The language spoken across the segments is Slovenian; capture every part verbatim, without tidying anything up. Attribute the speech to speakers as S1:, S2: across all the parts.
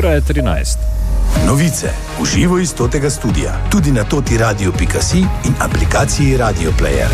S1: Ura je trinajst.
S2: Novice v živo iz totega studia, tudi na toti radio pika si in aplikaciji Radio Player.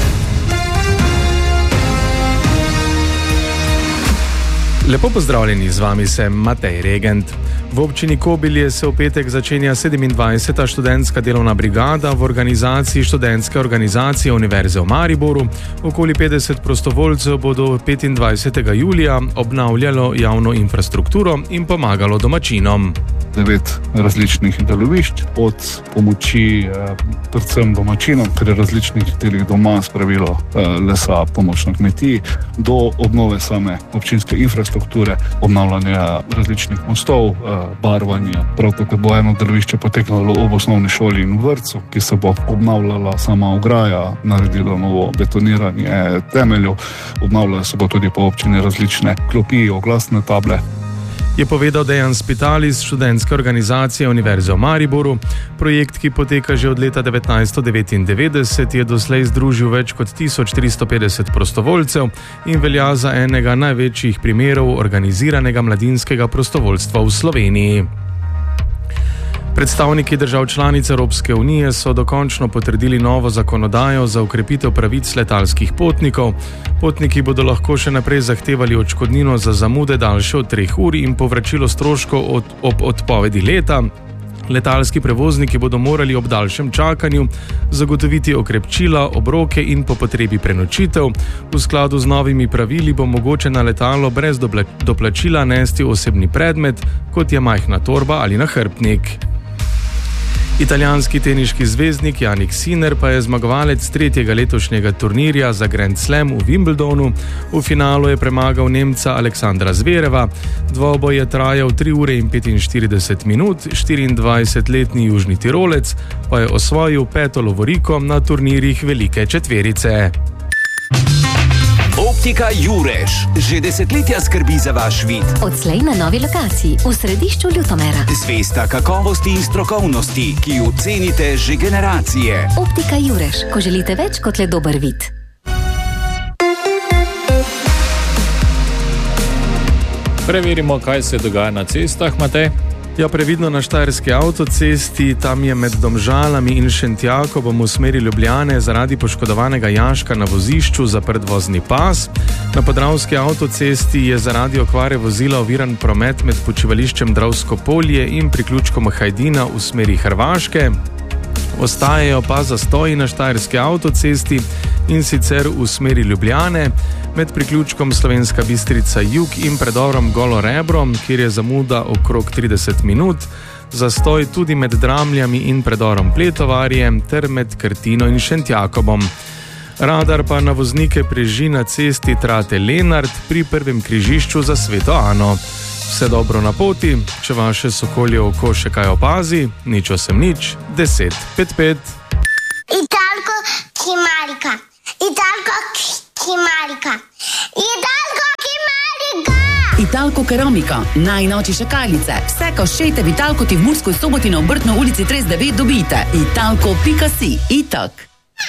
S3: Lepo pozdravljeni, z vami sem Matej Regent. V občini Kobilje se v petek začenja sedemindvajseta študentska delovna brigada v organizaciji študentske organizacije Univerze v Mariboru. Okoli petdeset prostovoljcev bodo petindvajsetega julija obnavljalo javno infrastrukturo in pomagalo domačinom.
S4: Devet različnih delovišč, od pomoči eh, predvsem domačinom pri različnih delih doma, spravilo eh, lesa, pomoč na kmetiji, do obnove same občinske infrastrukture, obnavljanja različnih mostov, eh, barvanja. Prav tako bo eno delovišče potekalo ob osnovni šoli in vrtcu, ki se bo obnavljala sama ograja, naredilo novo betoniranje temeljev, obnavljajo se bo tudi po občini različne klopi, oglasne table.
S3: Je povedal Dejan Spital iz študentske organizacije Univerze v Mariboru. Projekt, ki poteka že od leta devetnajststo devetindevetdeset, je doslej združil več kot tisoč tristo petdeset prostovoljcev in velja za enega največjih primerov organiziranega mladinskega prostovoljstva v Sloveniji. Predstavniki držav članic Evropske unije so dokončno potrdili novo zakonodajo za ukrepitev pravic letalskih potnikov. Potniki bodo lahko še naprej zahtevali odškodnino za zamude daljše od treh ur in povračilo stroškov od, ob odpovedi leta. Letalski prevozniki bodo morali ob daljšem čakanju zagotoviti okrepčila, obroke in po potrebi prenočitev. V skladu z novimi pravili bo mogoče na letalo brez doplačila nesti osebni predmet, kot je majhna torba ali nahrbtnik. Italijanski teniški zvezdnik Jannik Sinner pa je zmagovalec tretjega letošnjega turnirja za Grand Slam v Wimbledonu. V finalu je premagal Nemca Aleksandra Zvereva. Dvoboj je trajal tri ure in petinštirideset minut, štiriindvajsetletni južni Tirolec pa je osvojil peto lovoriko na turnirjih velike četverice.
S5: Optika Jurež že desetletja skrbi za vaš vid.
S6: Odslej na novi lokaciji v središču Ljutomera.
S5: Zvesta kakovosti in strokovnosti, ki jo cenite že generacije.
S6: Optika Jurež, ko želite več kot le dober vid.
S1: Preverimo, kaj se dogaja na cestah, Matej.
S3: Ja, previdno na štajerski avtocesti, tam je med Domžalami in Šentjakom v smeri Ljubljane zaradi poškodovanega jaška na vozišču zaprt vozni pas. Na podravski avtocesti je zaradi okvare vozila oviran promet med počivališčem Dravsko polje in priključkom Hajdina v smeri Hrvaške. Ostajajo pa zastoji na štajerski avtocesti in sicer v smeri Ljubljane, med priključkom Slovenska Bistrica jug in predorom Golo Rebro, kjer je zamuda okrog trideset minut, zastoj tudi med Dramljami in predorom Pletovarje ter med Krtino in Šentjakobom. Radar pa na voznike preži na cesti Trate Lenart pri prvem križišču za Sveto Ano. Vse dobro na poti, če vaše sokolje oko še kaj opazi, nič osem nič, deset pet pet.
S7: Italko Kimarika, Italko Kimarika, Italko Kimarika.
S8: Italko Keramika, najnovejše šakalice. Vse koščete v Italko ti v Murskoj Soboti na Obrtno ulici trideset devet dobite. Italko pika si, Itak.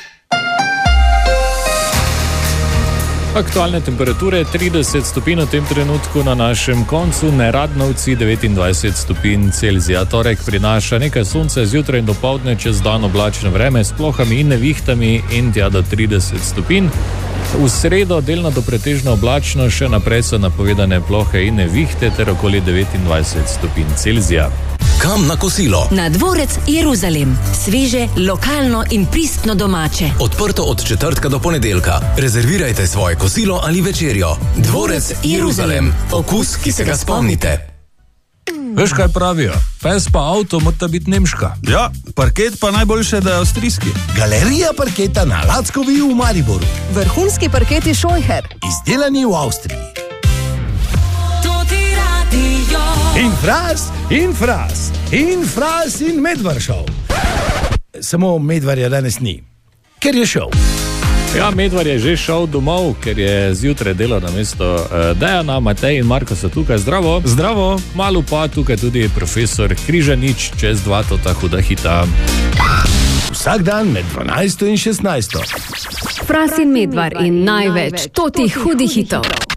S1: Aktualne temperature trideset stopinj v tem trenutku na našem koncu, Neradnovci devetindvajset stopinj Celzija. Torek prinaša nekaj sonca zjutraj in dopoldne, čez dan oblačno vreme s plohami in nevihtami in tja do trideset stopinj. V sredo delno do pretežno oblačno, še naprej so napovedane plohe in nevihte ter okoli devetindvajset stopinj Celzija.
S5: Kam na kosilo?
S6: Na dvorec Jeruzalem. Sveže, lokalno in pristno domače.
S5: Odprto od četrtka do ponedeljka. Rezervirajte svoje kosilo ali večerjo. Dvorec Jeruzalem. Okus, ki se ga spomnite.
S9: Veš, kaj pravijo? Pes pa avto mora biti nemška.
S10: Ja, parket pa najboljše, da je avstrijski.
S2: Galerija parketa na Lackovi v Mariboru.
S11: Vrhunski parketi Scheucher.
S2: Izdelani v Avstriji. Infras, infras, infras in Medvaršov. Samo Medvarja danes ni, ker je šel.
S1: Ja, Medvar je že šel domov, ker je zjutraj delal na mesto uh, Dejana, Matej in Marko so tukaj. Zdravo.
S3: Zdravo.
S1: Malo pa tukaj tudi profesor Križanič, čez dva tota huda hita.
S2: Vsak dan med dvanajsto in šestnajsto.
S12: Fras in Medvar in največ totih hudih hitov.